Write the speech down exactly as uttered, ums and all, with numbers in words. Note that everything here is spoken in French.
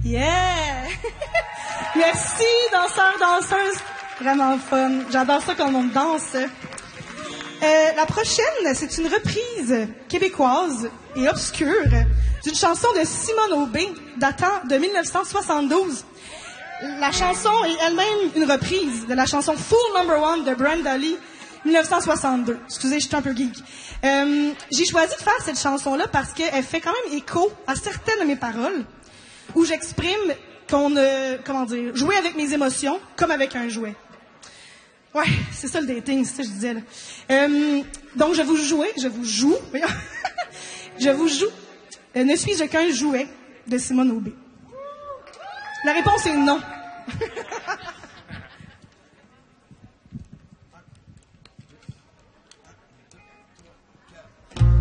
Yeah! Merci, danseurs, danseuses. Vraiment fun. J'adore ça quand on danse. Euh, la prochaine, c'est une reprise québécoise et obscure d'une chanson de Simone Aubé datant de mille neuf cent soixante-douze. La chanson est elle-même une reprise de la chanson Fool Number One de Brenda Lee, mille neuf cent soixante-deux. Excusez, je suis un peu geek. Euh, j'ai choisi de faire cette chanson-là parce qu'elle fait quand même écho à certaines de mes paroles, où j'exprime qu'on ne, comment dire, jouer avec mes émotions comme avec un jouet. Ouais, c'est ça le dating, c'est ça que je disais là. Euh, donc je vous jouais, je vous joue, je vous joue. Euh, ne suis-je qu'un jouet de Simone Aubé? La réponse est non.